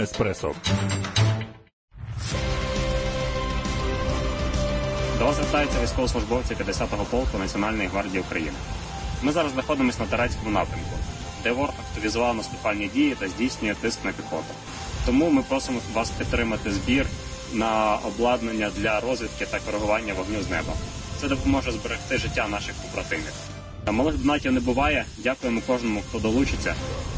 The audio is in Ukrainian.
Еспресо. До вас звертаються військовослужбовці 50-го полку Національної гвардії України. Ми зараз знаходимося на Торецькому напрямку, де ворог активізував наступальні дії та здійснює тиск на піхоту. Тому ми просимо вас підтримати збір на обладнання для розвідки та коригування вогню з неба. Це допоможе зберегти життя наших побратимів. Малих донатів не буває. Дякуємо кожному, хто долучиться.